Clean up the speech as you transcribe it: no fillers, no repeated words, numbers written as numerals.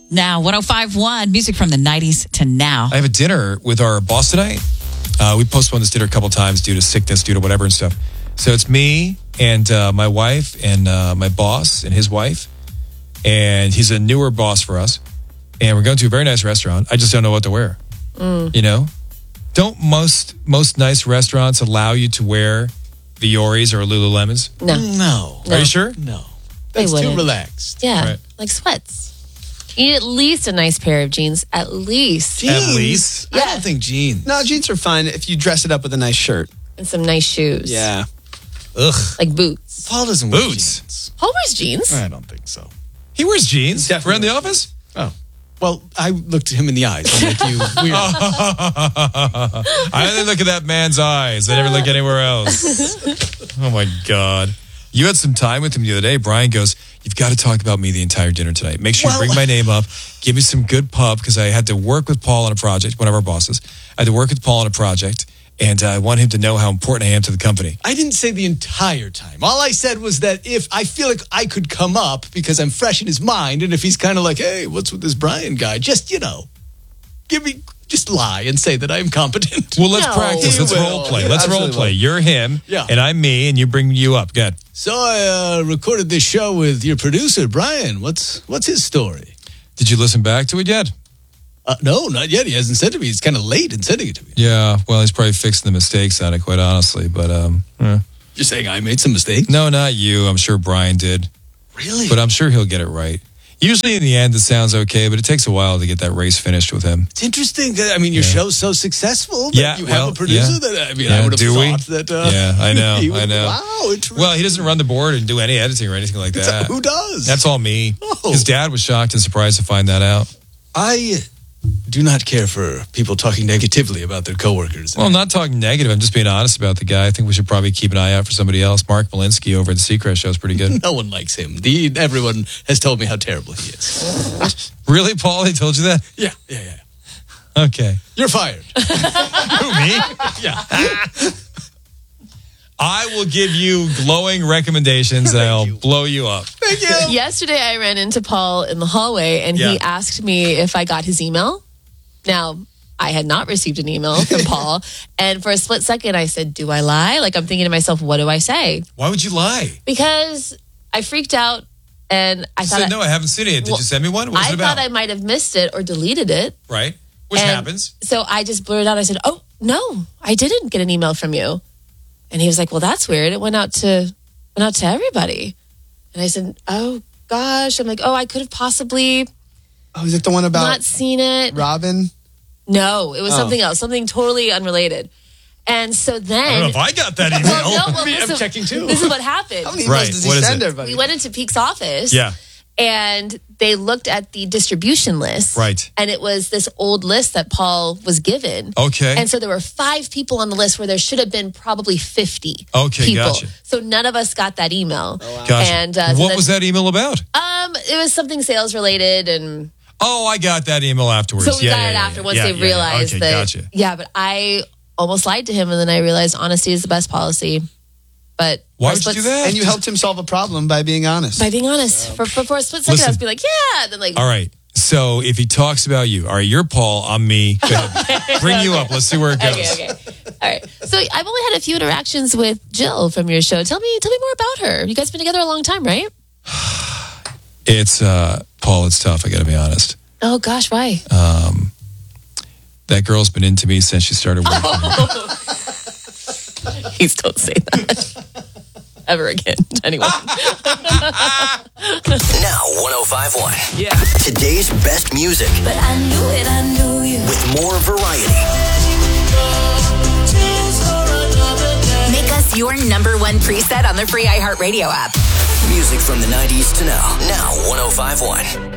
Now, 105.1, music from the 90s to now. I have a dinner with our boss tonight. We postponed this dinner a couple times due to sickness, due to whatever and stuff. So it's me and my wife and my boss and his wife. And he's a newer boss for us. And we're going to a very nice restaurant. I just don't know what to wear. You know? Don't most nice restaurants allow you to wear Vioris or Lululemons? No. Are you sure? No. That's too relaxed. Yeah, Right. like sweats. You need at least a nice pair of jeans. At least. At least? I don't think jeans. No, jeans are fine if you dress it up with a nice shirt. And some nice shoes. Yeah. Ugh. Like boots. Paul doesn't wear Boots. jeans. Paul wears jeans. I don't think so. He wears jeans Definitely around the wears office? Oh. Well, I looked him in the eyes. I'm like, you weird. I only look at that man's eyes. I never look anywhere else. Oh, my God. You had some time with him the other day. Brian goes, you've got to talk about me the entire dinner tonight. Make sure you bring my name up. Give me some good pub because I had to work with Paul on a project, one of our bosses. I had to work with Paul on a project, and I want him to know how important I am to the company. I didn't say the entire time. All I said was that if I feel like I could come up because I'm fresh in his mind, and if he's kind of like, hey, what's with this Brian guy? Just, just lie and say that I'm competent. Well, let's No. practice. Let's You role will. play. Yeah, Let's role absolutely play. will. You're him, Yeah. and I'm me, and you bring you up. Good. So I recorded this show with your producer, Brian. What's his story? Did you listen back to it yet? No, not yet. He hasn't said it to me. He's kind of late in sending it to me. Yeah. Well, he's probably fixing the mistakes on it, quite honestly. But You're saying I made some mistakes? no, not you. I'm sure Brian did. Really? But I'm sure he'll get it right. Usually in the end, it sounds okay, but it takes a while to get that race finished with him. It's interesting that, your show's so successful that Yeah, you have well, a producer yeah. that, I Yeah, would have do we? thought that... Yeah, I know, he would- I know. Wow, interesting. Well, he doesn't run the board and do any editing or anything like that. Who does? That's all me. Oh. His dad was shocked and surprised to find that out. I do not care for people talking negatively about their coworkers. Well, I'm not talking negative. I'm just being honest about the guy. I think we should probably keep an eye out for somebody else. Mark Malinsky over at the Seacrest show is pretty good. No one likes him. Everyone has told me how terrible he is. Really, Paul? They told you that? Yeah. Okay. You're fired. Who, me? Yeah. I will give you glowing recommendations and I'll blow you up. Thank you. Yesterday, I ran into Paul in the hallway, and Yeah. he asked me if I got his email. Now, I had not received an email from Paul, and for a split second, I said, do I lie? Like, I'm thinking to myself, what do I say? Why would you lie? Because I freaked out, and I You thought... said, no, I haven't seen it yet. Did you send me one? What was I it about? thought I might have missed it or deleted it. Right? Which And happens. So I just blurted out. I said, oh, no, I didn't get an email from you. And he was like, well, that's weird. It went out to everybody. And I said, oh, gosh. I'm like, oh, I could have possibly Oh, is it the one about not seen it. Robin? No, it was something else, something totally unrelated. And so then... I don't know if I got that email. Well, no, I'm checking too. This is what happened. How many emails Right, does he what is send it? everybody? We went into Peak's office. Yeah. And they looked at the distribution list. Right. And it was this old list that Paul was given. Okay. And so there were 5 people on the list where there should have been probably 50 Okay, people. gotcha. So none of us got that email. Gotcha. And so what then- was that email about? It was something sales related, and Oh, I got that email afterwards. so we got it after once they realized Okay, that. gotcha. Yeah, but I almost lied to him, and then I realized honesty is the best policy. But Why for a would you split- do that? And you helped him solve a problem by being honest. By being honest, for a split second, I was Listen. be like, yeah. Then like, All right. So if he talks about you, all right, you're Paul, I'm me. Go ahead. Bring you up. Let's see where it goes. Okay. All right. So I've only had a few interactions with Jill from your show. Tell me more about her. You guys been together a long time, right? It's, Paul, it's tough. I got to be honest. Oh gosh, why? That girl's been into me since she started working. Please don't say that ever again to anyone. Now 105.1. Yeah. Today's best music But I knew you. with more variety. Make us your number one preset on the free iHeartRadio app. Music from the 90s to now. Now 105.1.